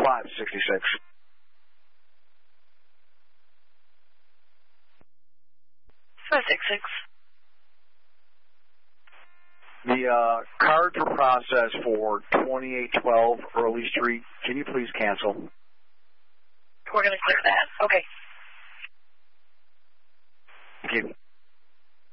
566. The card to process for 2812 Early Street, can you please cancel? We're going to click that. Okay. Thank you.